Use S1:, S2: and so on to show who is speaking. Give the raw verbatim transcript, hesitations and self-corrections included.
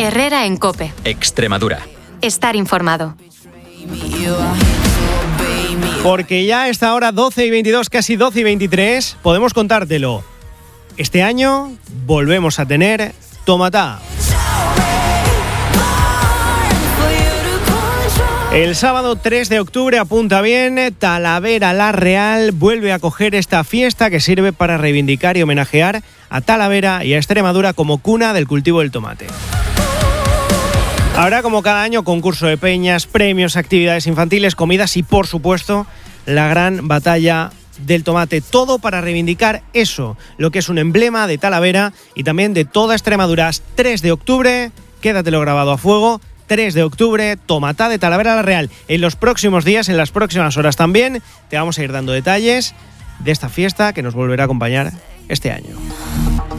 S1: Herrera en COPE.
S2: Extremadura.
S1: Estar informado.
S3: Porque ya a esta hora, doce y veintidós, casi doce y veintitrés, podemos contártelo. Este año volvemos a tener Tomatá. El sábado tres de octubre, apunta bien, Talavera La Real vuelve a acoger esta fiesta que sirve para reivindicar y homenajear a Talavera y a Extremadura como cuna del cultivo del tomate. Habrá, como cada año, concurso de peñas, premios, actividades infantiles, comidas y, por supuesto, la gran batalla del tomate. Todo para reivindicar eso, lo que es un emblema de Talavera y también de toda Extremadura. tres de octubre, quédatelo grabado a fuego, tres de octubre, Tomatá de Talavera La Real. En los próximos días, en las próximas horas también, te vamos a ir dando detalles de esta fiesta que nos volverá a acompañar este año.